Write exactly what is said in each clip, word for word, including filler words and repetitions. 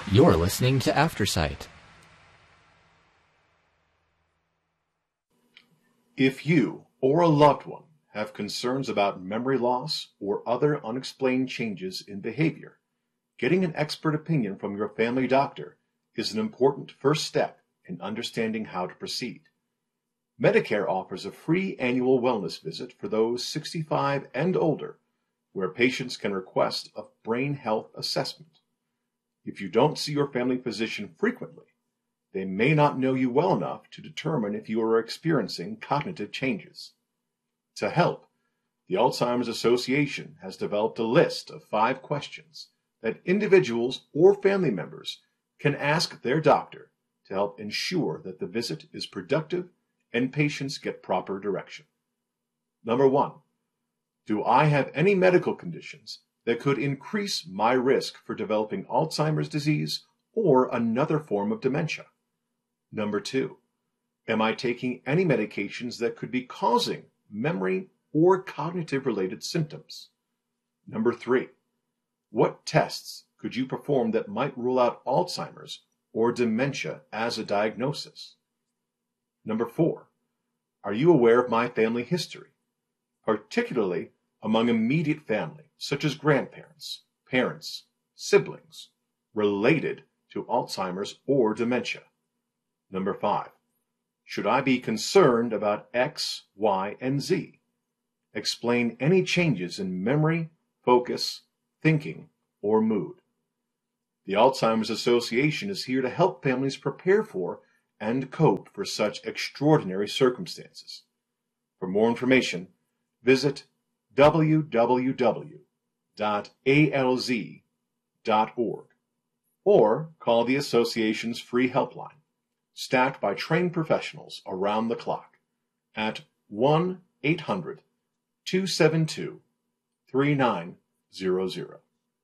You're listening to Aftersight. If you or a loved one have concerns about memory loss or other unexplained changes in behavior, getting an expert opinion from your family doctor is an important first step in understanding how to proceed. Medicare offers a free annual wellness visit for those sixty-five and older, where patients can request a brain health assessment. If you don't see your family physician frequently, they may not know you well enough to determine if you are experiencing cognitive changes. To help, the Alzheimer's Association has developed a list of five questions that individuals or family members can ask their doctor to help ensure that the visit is productive and patients get proper direction. Number one, do I have any medical conditions that could increase my risk for developing Alzheimer's disease or another form of dementia? Number two, am I taking any medications that could be causing memory or cognitive-related symptoms? Number three, what tests could you perform that might rule out Alzheimer's or dementia as a diagnosis? Number four, are you aware of my family history, particularly among immediate family, such as grandparents, parents, siblings, related to Alzheimer's or dementia? Number five, should I be concerned about X, Y, and Z? Explain any changes in memory, focus, thinking, or mood. The Alzheimer's Association is here to help families prepare for and cope for such extraordinary circumstances. For more information, visit w w w dot a l z dot org or call the Association's free helpline, staffed by trained professionals around the clock, at one eight hundred two seven two three nine zero zero.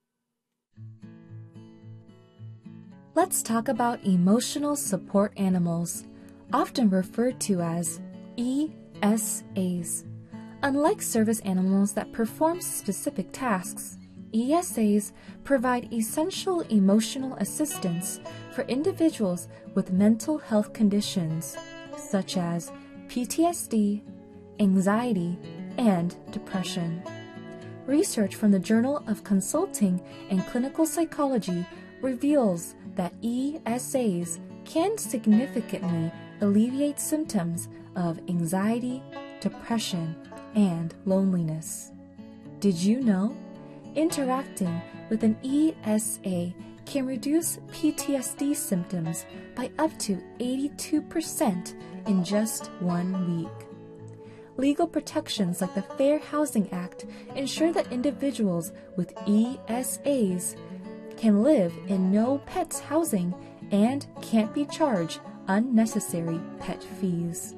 Let's talk about emotional support animals, often referred to as E S As. Unlike service animals that perform specific tasks, E S As provide essential emotional assistance for individuals with mental health conditions such as P T S D, anxiety, and depression. Research from the Journal of Consulting and Clinical Psychology reveals that E S As can significantly alleviate symptoms of anxiety, depression, and loneliness. Did you know? Interacting with an E S A can reduce P T S D symptoms by up to eighty-two percent in just one week. Legal protections like the Fair Housing Act ensure that individuals with E S As can live in no pets housing and can't be charged unnecessary pet fees.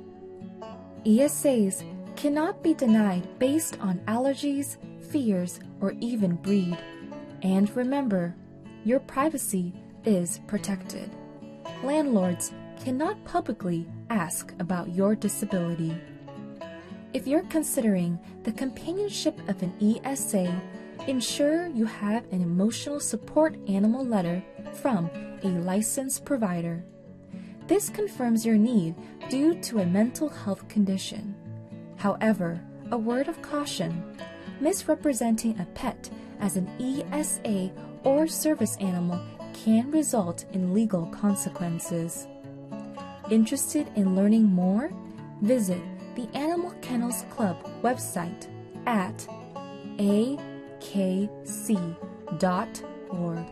E S As cannot be denied based on allergies, fears, or even breed. And remember, your privacy is protected. Landlords cannot publicly ask about your disability. If you're considering the companionship of an E S A, ensure you have an emotional support animal letter from a licensed provider. This confirms your need due to a mental health condition. However, a word of caution: misrepresenting a pet as an E S A or service animal can result in legal consequences. Interested in learning more? Visit the Animal Kennels Club website at a k c dot org.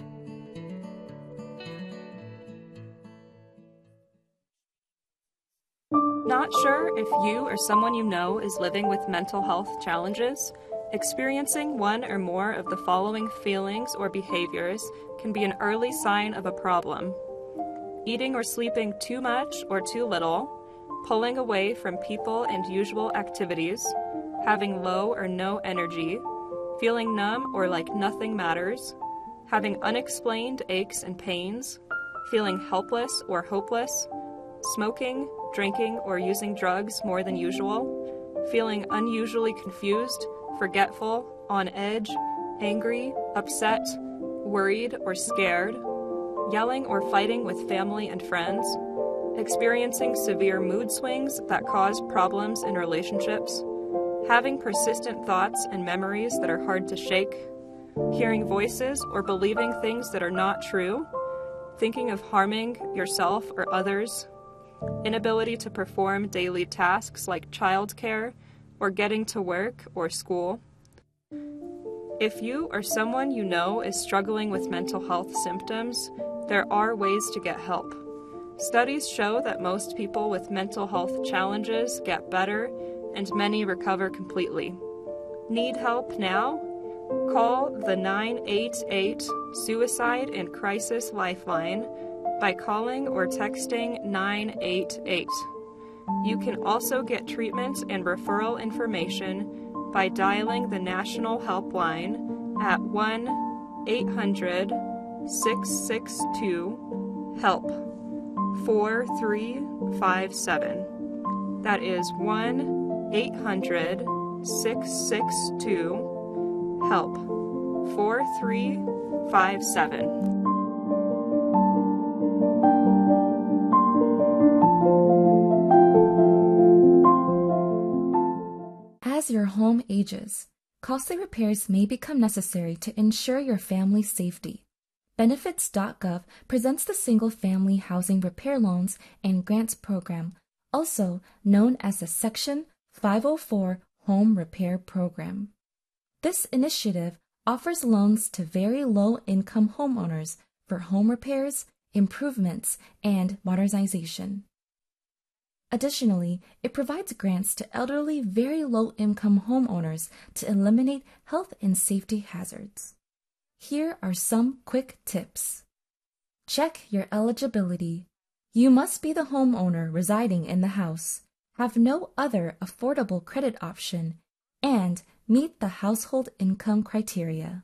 Not sure if you or someone you know is living with mental health challenges? Experiencing one or more of the following feelings or behaviors can be an early sign of a problem: eating or sleeping too much or too little, pulling away from people and usual activities, having low or no energy, feeling numb or like nothing matters, having unexplained aches and pains, feeling helpless or hopeless, smoking, drinking, or using drugs more than usual, feeling unusually confused, forgetful, on edge, angry, upset, worried, or scared, yelling or fighting with family and friends, experiencing severe mood swings that cause problems in relationships, having persistent thoughts and memories that are hard to shake, hearing voices or believing things that are not true, thinking of harming yourself or others, inability to perform daily tasks like childcare or getting to work or school. If you or someone you know is struggling with mental health symptoms, there are ways to get help. Studies show that most people with mental health challenges get better and many recover completely. Need help now? Call the nine eight eight Suicide and Crisis Lifeline by calling or texting nine eight eight. You can also get treatment and referral information by dialing the National Helpline at one eight hundred, six six two, HELP four three five seven. That is one eight hundred, six six two, HELP four three five seven. As your home ages, costly repairs may become necessary to ensure your family's safety. Benefits dot gov presents the Single Family Housing Repair Loans and Grants Program, also known as the Section five oh four Home Repair Program. This initiative offers loans to very low-income homeowners for home repairs, improvements, and modernization. Additionally, it provides grants to elderly, very low-income homeowners to eliminate health and safety hazards. Here are some quick tips. Check your eligibility. You must be the homeowner residing in the house, have no other affordable credit option, and meet the household income criteria.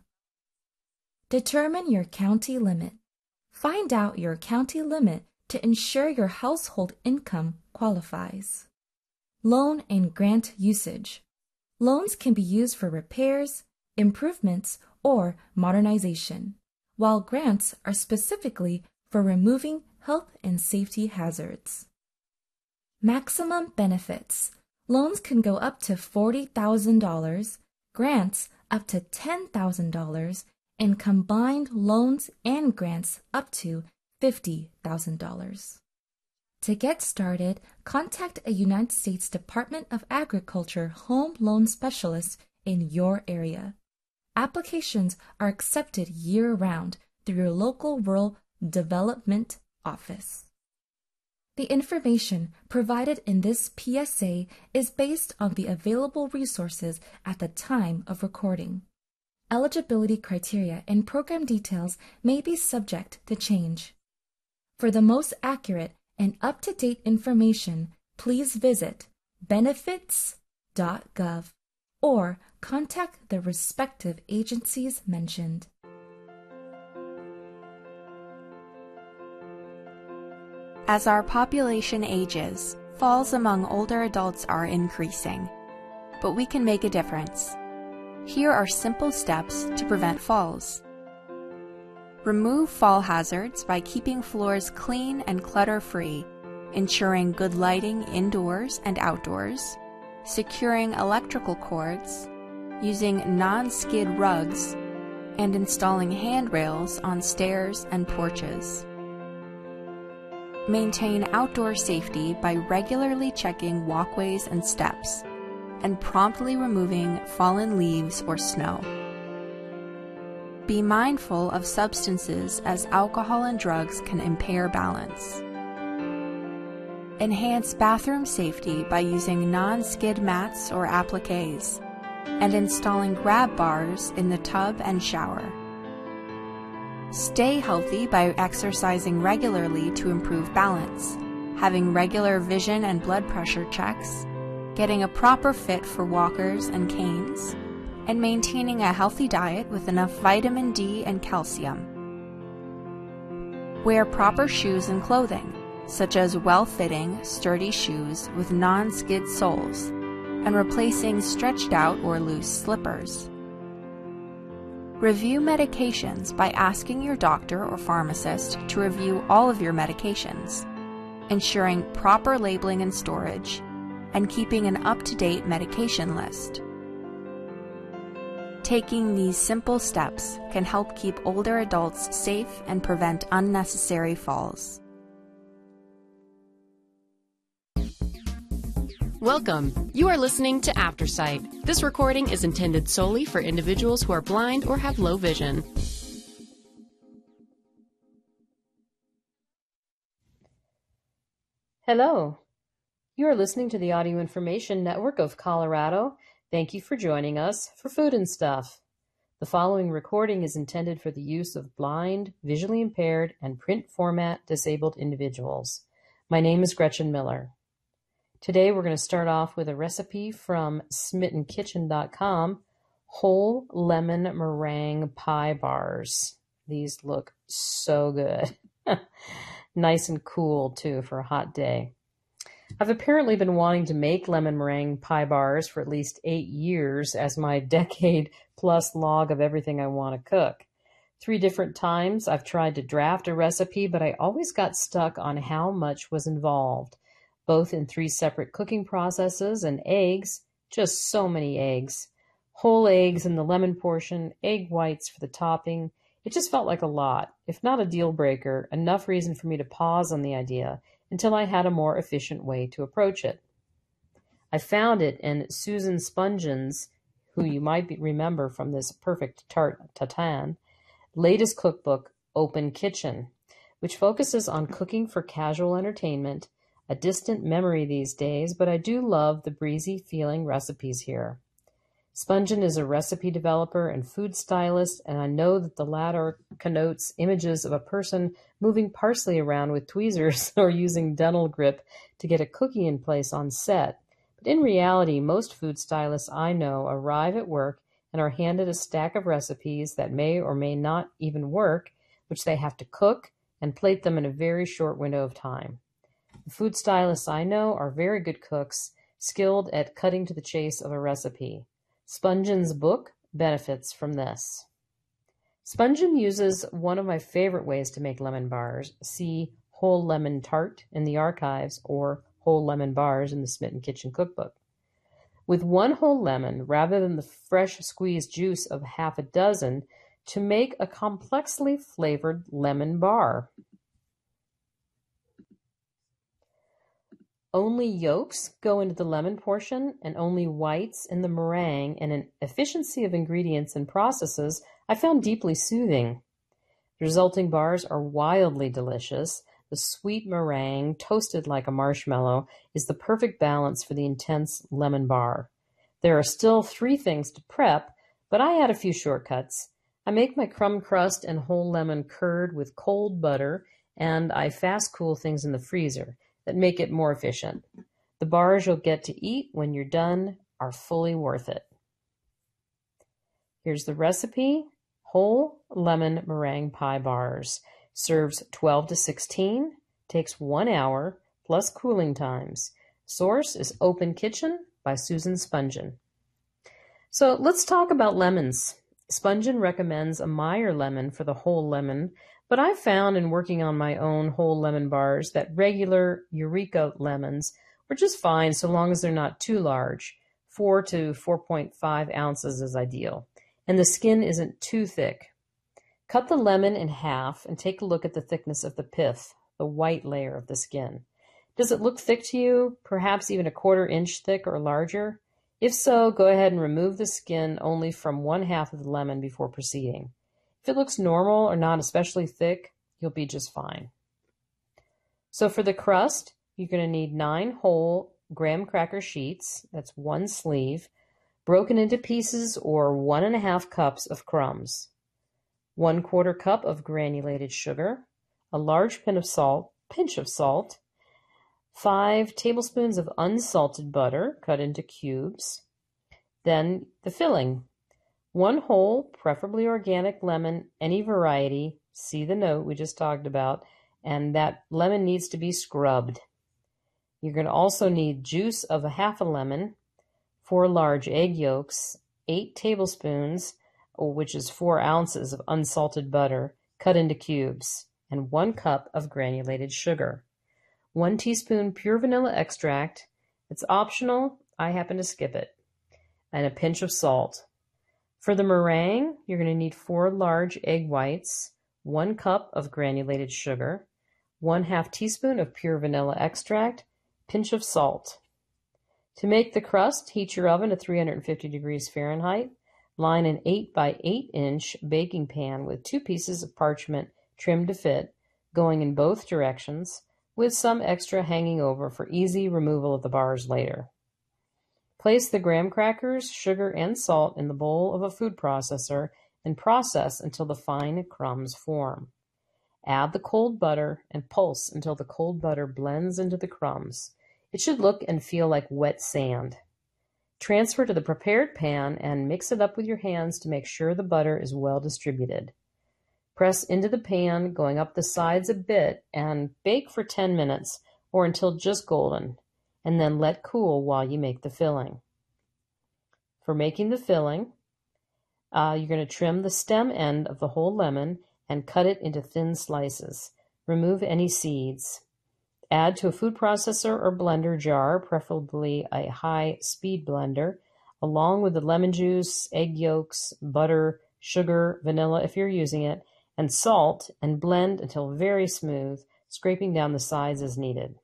Determine your county limit. Find out your county limit to ensure your household income qualifies. Loan and grant usage. Loans can be used for repairs, improvements, or modernization, while grants are specifically for removing health and safety hazards. Maximum benefits. Loans can go up to forty thousand dollars, grants up to ten thousand dollars, and combined loans and grants up to fifty thousand dollars. To get started, contact a United States Department of Agriculture home loan specialist in your area. Applications are accepted year-round through your local rural development office. The information provided in this P S A is based on the available resources at the time of recording. Eligibility criteria and program details may be subject to change. For the most accurate and up-to-date information, please visit benefits dot gov or contact the respective agencies mentioned. As our population ages, falls among older adults are increasing, but we can make a difference. Here are simple steps to prevent falls. Remove fall hazards by keeping floors clean and clutter-free, ensuring good lighting indoors and outdoors, securing electrical cords, using non-skid rugs, and installing handrails on stairs and porches. Maintain outdoor safety by regularly checking walkways and steps, and promptly removing fallen leaves or snow. Be mindful of substances as alcohol and drugs can impair balance. Enhance bathroom safety by using non-skid mats or appliques, and installing grab bars in the tub and shower. Stay healthy by exercising regularly to improve balance, having regular vision and blood pressure checks, getting a proper fit for walkers and canes, and maintaining a healthy diet with enough vitamin D and calcium. Wear proper shoes and clothing, such as well-fitting, sturdy shoes with non-skid soles, and replacing stretched out or loose slippers. Review medications by asking your doctor or pharmacist to review all of your medications, ensuring proper labeling and storage, and keeping an up-to-date medication list. Taking these simple steps can help keep older adults safe and prevent unnecessary falls. Welcome. You are listening to Aftersight. This recording is intended solely for individuals who are blind or have low vision. Hello. You are listening to the Audio Information Network of Colorado. Thank you for joining us for Food and Stuff. The following recording is intended for the use of blind, visually impaired, and print format disabled individuals. My name is Gretchen Miller. Today we're going to start off with a recipe from smitten kitchen dot com, whole lemon meringue pie bars. These look so good. Nice and cool too for a hot day. I've apparently been wanting to make lemon meringue pie bars for at least eight years as my decade plus log of everything I want to cook. Three different times I've tried to draft a recipe, but I always got stuck on how much was involved. Both in three separate cooking processes, and eggs, just so many eggs. Whole eggs in the lemon portion, egg whites for the topping. It just felt like a lot, if not a deal breaker, enough reason for me to pause on the idea until I had a more efficient way to approach it. I found it in Susan Spungen's, who you might be, remember from this Perfect Tart Tatin, latest cookbook, Open Kitchen, which focuses on cooking for casual entertainment. A distant memory these days, but I do love the breezy feeling recipes here. Spungen is a recipe developer and food stylist, and I know that the latter connotes images of a person moving parsley around with tweezers or using dental grip to get a cookie in place on set. But in reality, most food stylists I know arrive at work and are handed a stack of recipes that may or may not even work, which they have to cook and plate them in a very short window of time. The food stylists I know are very good cooks, skilled at cutting to the chase of a recipe. Spungen's book benefits from this. Spungen uses one of my favorite ways to make lemon bars. See Whole Lemon Tart in the archives or Whole Lemon Bars in the Smitten Kitchen cookbook. With one whole lemon, rather than the fresh squeezed juice of half a dozen, to make a complexly flavored lemon bar. Only yolks go into the lemon portion and only whites in the meringue, and an efficiency of ingredients and processes I found deeply soothing. The resulting bars are wildly delicious. The sweet meringue, toasted like a marshmallow, is the perfect balance for the intense lemon bar. There are still three things to prep, but I add a few shortcuts. I make my crumb crust and whole lemon curd with cold butter, and I fast cool things in the freezer that make it more efficient. The bars you'll get to eat when you're done are fully worth it. Here's the recipe. Whole lemon meringue pie bars. Serves twelve to sixteen. Takes one hour plus cooling times. Source is Open Kitchen by Susan Spungen. So let's talk about lemons. Spungen recommends a Meyer lemon for the whole lemon, but I've found in working on my own whole lemon bars that regular Eureka lemons are just fine so long as they're not too large. four to four point five ounces is ideal, and the skin isn't too thick. Cut the lemon in half and take a look at the thickness of the pith, the white layer of the skin. Does it look thick to you, perhaps even a quarter inch thick or larger? If so, go ahead and remove the skin only from one half of the lemon before proceeding. If it looks normal or not especially thick, you'll be just fine. So for the crust, you're going to need nine whole graham cracker sheets, that's one sleeve, broken into pieces, or one and a half cups of crumbs, one quarter cup of granulated sugar, a large pinch of salt, pinch of salt, five tablespoons of unsalted butter cut into cubes, then the filling. One whole, preferably organic lemon, any variety, see the note we just talked about, and that lemon needs to be scrubbed. You're going to also need juice of a half a lemon, four large egg yolks, eight tablespoons which is four ounces of unsalted butter cut into cubes, and one cup of granulated sugar. One teaspoon pure vanilla extract. It's optional. I happen to skip it. And a pinch of salt. For the meringue, you're going to need four large egg whites, one cup of granulated sugar, one half teaspoon of pure vanilla extract, pinch of salt. To make the crust, heat your oven to three hundred fifty degrees Fahrenheit. Line an eight by eight inch baking pan with two pieces of parchment trimmed to fit, going in both directions, with some extra hanging over for easy removal of the bars later. Place the graham crackers, sugar, and salt in the bowl of a food processor and process until the fine crumbs form. Add the cold butter and pulse until the cold butter blends into the crumbs. It should look and feel like wet sand. Transfer to the prepared pan and mix it up with your hands to make sure the butter is well distributed. Press into the pan, going up the sides a bit, and bake for ten minutes or until just golden, and then let cool while you make the filling. For making the filling, uh, you're going to trim the stem end of the whole lemon and cut it into thin slices. Remove any seeds. Add to a food processor or blender jar, preferably a high-speed blender, along with the lemon juice, egg yolks, butter, sugar, vanilla if you're using it, and salt, and blend until very smooth, scraping down the sides as needed.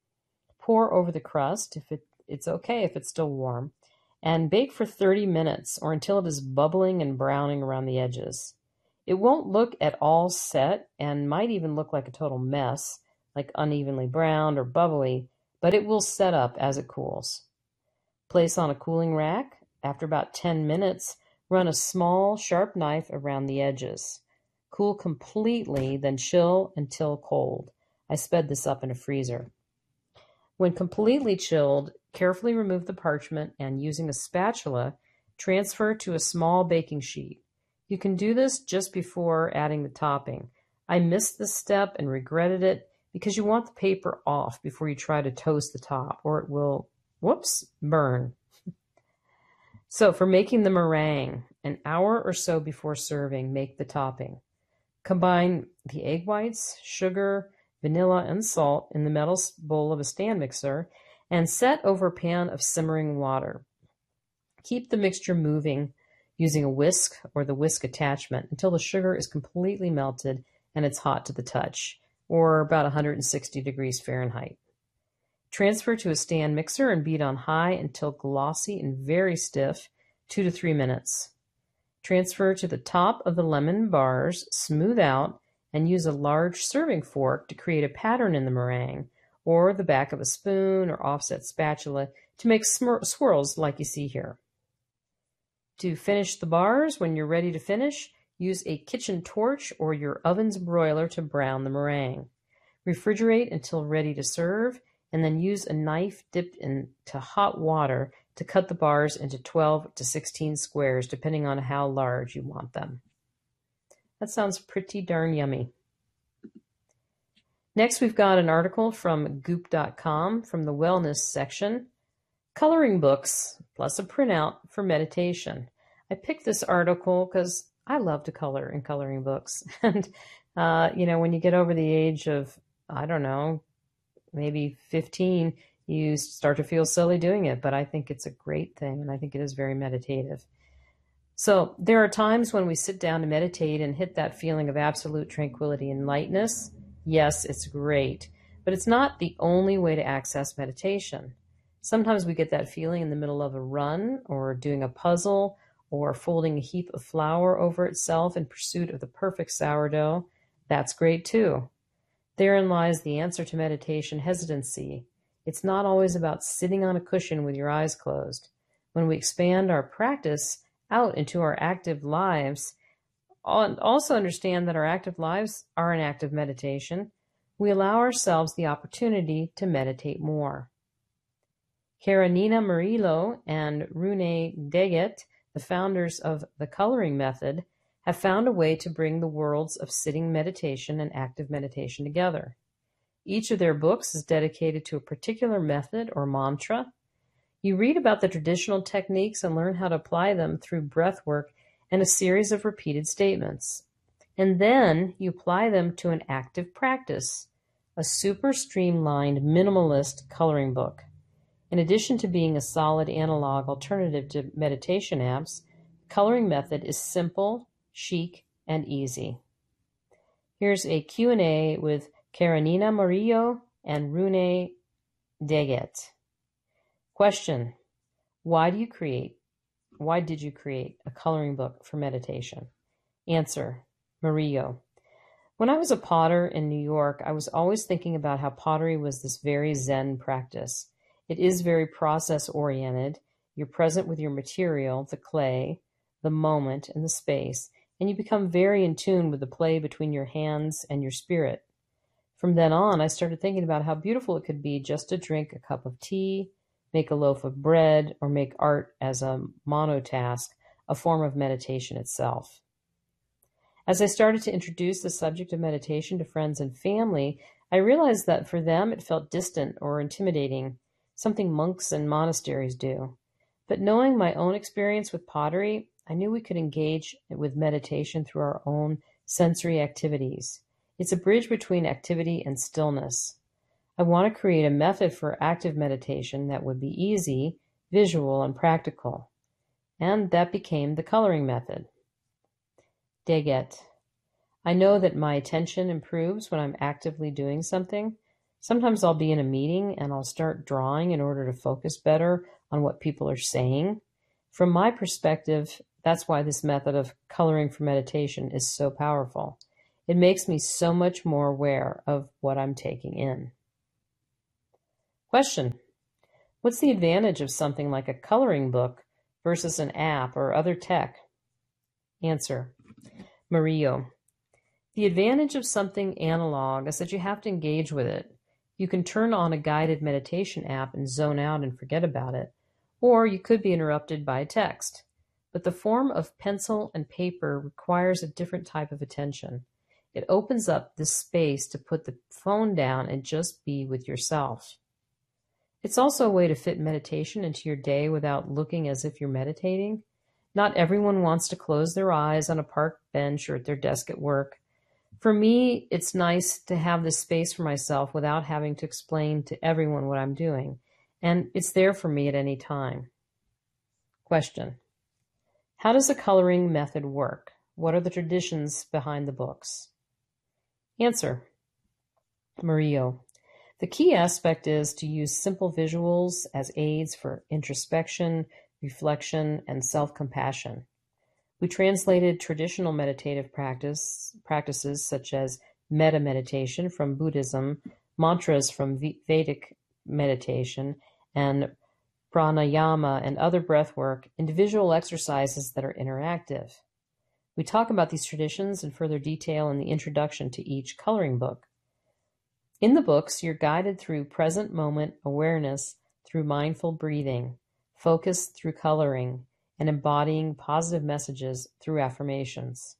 Pour over the crust, if it, it's okay if it's still warm, and bake for thirty minutes or until it is bubbling and browning around the edges. It won't look at all set and might even look like a total mess, like unevenly browned or bubbly, but it will set up as it cools. Place on a cooling rack. After about ten minutes, run a small, sharp knife around the edges. Cool completely, then chill until cold. I sped this up in a freezer. When completely chilled, carefully remove the parchment and, using a spatula, transfer to a small baking sheet. You can do this just before adding the topping. I missed this step and regretted it because you want the paper off before you try to toast the top, or it will, whoops, burn. So for making the meringue, an hour or so before serving, make the topping. Combine the egg whites, sugar, vanilla, and salt in the metal bowl of a stand mixer and set over a pan of simmering water. Keep the mixture moving using a whisk or the whisk attachment until the sugar is completely melted and it's hot to the touch, or about one hundred sixty degrees Fahrenheit. Transfer to a stand mixer and beat on high until glossy and very stiff, two to three minutes. Transfer to the top of the lemon bars, smooth out, and use a large serving fork to create a pattern in the meringue, or the back of a spoon or offset spatula to make swirls like you see here. To finish the bars, when you're ready to finish, use a kitchen torch or your oven's broiler to brown the meringue. Refrigerate until ready to serve, and then use a knife dipped into hot water to cut the bars into twelve to sixteen squares, depending on how large you want them. That sounds pretty darn yummy. Next, we've got an article from goop dot com from the wellness section, Coloring Books plus a printout for meditation. I picked this article because I love to color in coloring books. And, uh, you know, when you get over the age of, I don't know, maybe fifteen, you start to feel silly doing it. But I think it's a great thing, and I think it is very meditative. So there are times when we sit down to meditate and hit that feeling of absolute tranquility and lightness. Yes, it's great, but it's not the only way to access meditation. Sometimes we get that feeling in the middle of a run or doing a puzzle or folding a heap of flour over itself in pursuit of the perfect sourdough. That's great too. Therein lies the answer to meditation hesitancy. It's not always about sitting on a cushion with your eyes closed. When we expand our practice out into our active lives, and also understand that our active lives are an act of meditation, we allow ourselves the opportunity to meditate more. Karenina Murillo and Rune Deget, the founders of the coloring method, have found a way to bring the worlds of sitting meditation and active meditation together. Each of their books is dedicated to a particular method or mantra. You read about the traditional techniques and learn how to apply them through breath work and a series of repeated statements. And then you apply them to an active practice, a super streamlined minimalist coloring book. In addition to being a solid analog alternative to meditation apps, the coloring method is simple, chic, and easy. Here's a Q and A with Karenina Murillo and Rune Deget. Question: Why do you create, why did you create a coloring book for meditation? Answer: Murillo. When I was a potter in New York, I was always thinking about how pottery was this very Zen practice. It is very process-oriented. You're present with your material, the clay, the moment, and the space, and you become very in tune with the play between your hands and your spirit. From then on, I started thinking about how beautiful it could be just to drink a cup of tea, make a loaf of bread, or make art as a monotask, a form of meditation itself. As I started to introduce the subject of meditation to friends and family, I realized that for them it felt distant or intimidating, something monks and monasteries do. But knowing my own experience with pottery, I knew we could engage with meditation through our own sensory activities. It's a bridge between activity and stillness. I want to create a method for active meditation that would be easy, visual, and practical. And that became the coloring method. Deget. I know that my attention improves when I'm actively doing something. Sometimes I'll be in a meeting and I'll start drawing in order to focus better on what people are saying. From my perspective, that's why this method of coloring for meditation is so powerful. It makes me so much more aware of what I'm taking in. Question: What's the advantage of something like a coloring book versus an app or other tech? Answer: Murillo. The advantage of something analog is that you have to engage with it. You can turn on a guided meditation app and zone out and forget about it, or you could be interrupted by a text. But the form of pencil and paper requires a different type of attention. It opens up this space to put the phone down and just be with yourself. It's also a way to fit meditation into your day without looking as if you're meditating. Not everyone wants to close their eyes on a park bench or at their desk at work. For me, it's nice to have this space for myself without having to explain to everyone what I'm doing, and it's there for me at any time. Question: How does the coloring method work? What are the traditions behind the books? Answer: Murillo. The key aspect is to use simple visuals as aids for introspection, reflection, and self-compassion. We translated traditional meditative practice, practices such as metta meditation from Buddhism, mantras from Vedic meditation, and pranayama and other breath work into visual exercises that are interactive. We talk about these traditions in further detail in the introduction to each coloring book. In the books, you're guided through present moment awareness through mindful breathing, focus through coloring, and embodying positive messages through affirmations.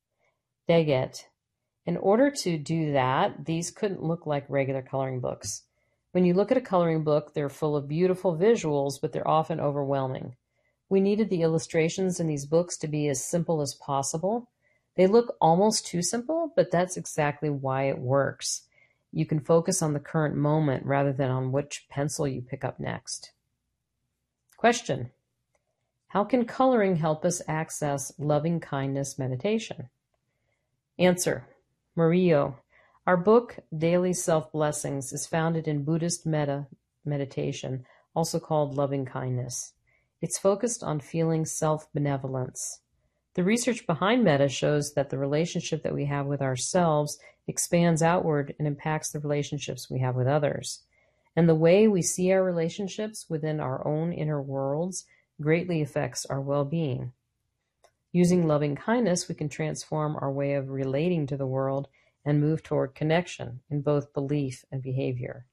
Deget. In order to do that, these couldn't look like regular coloring books. When you look at a coloring book, they're full of beautiful visuals, but they're often overwhelming. We needed the illustrations in these books to be as simple as possible. They look almost too simple, but that's exactly why it works. You can focus on the current moment rather than on which pencil you pick up next. Question: How can coloring help us access loving-kindness meditation? Answer: Murillo. Our book, Daily Self-Blessings, is founded in Buddhist metta meditation, also called loving-kindness. It's focused on feeling self-benevolence. The research behind metta shows that the relationship that we have with ourselves expands outward and impacts the relationships we have with others. And the way we see our relationships within our own inner worlds greatly affects our well-being. Using loving kindness, we can transform our way of relating to the world and move toward connection in both belief and behavior.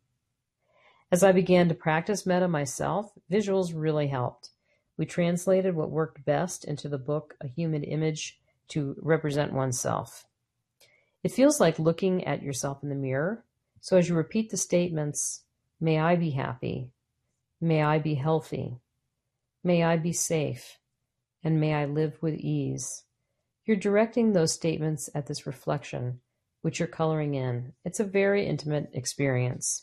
As I began to practice metta myself, visuals really helped. We translated what worked best into the book, A Human Image, to represent oneself. It feels like looking at yourself in the mirror. So as you repeat the statements, may I be happy, may I be healthy, may I be safe, and may I live with ease. You're directing those statements at this reflection, which you're coloring in. It's a very intimate experience.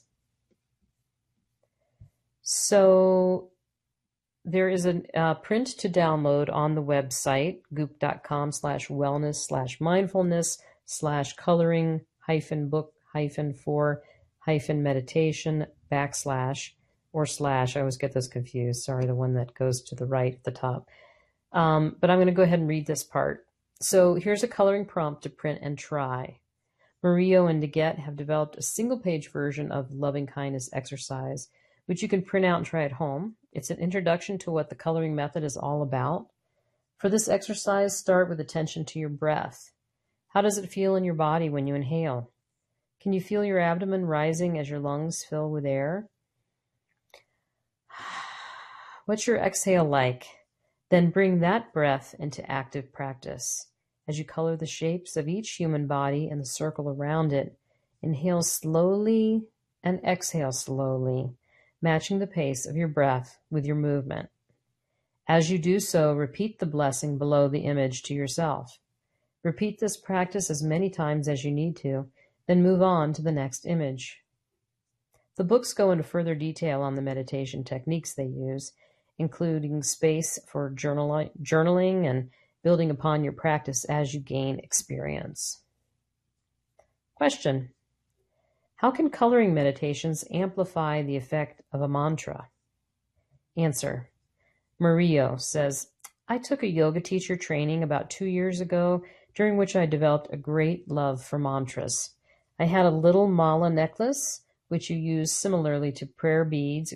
So there is a uh, print to download on the website, goop.com slash wellness slash mindfulness slash coloring hyphen book hyphen for hyphen meditation backslash or slash. I always get those confused. Sorry, the one that goes to the right at the top. Um, but I'm going to go ahead and read this part. So here's a coloring prompt to print and try. Murillo and Daggett have developed a single-page version of Loving Kindness exercise, which you can print out and try at home. It's an introduction to what the coloring method is all about. For this exercise, start with attention to your breath. How does it feel in your body when you inhale? Can you feel your abdomen rising as your lungs fill with air? What's your exhale like? Then bring that breath into active practice. As you color the shapes of each human body and the circle around it, inhale slowly and exhale slowly, matching the pace of your breath with your movement. As you do so, repeat the blessing below the image to yourself. Repeat this practice as many times as you need to, then move on to the next image. The books go into further detail on the meditation techniques they use, including space for journal- journaling and building upon your practice as you gain experience. Question: how can coloring meditations amplify the effect of a mantra? Answer: Murillo says, I took a yoga teacher training about two years ago, during which I developed a great love for mantras. I had a little mala necklace, which you use similarly to prayer beads,